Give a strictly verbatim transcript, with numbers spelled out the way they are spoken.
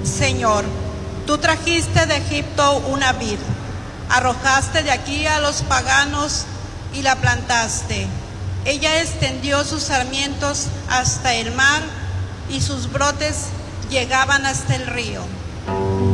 Señor, tú trajiste de Egipto una vid, arrojaste de aquí a los paganos y la plantaste. Ella extendió sus sarmientos hasta el mar y sus brotes llegaban hasta el río.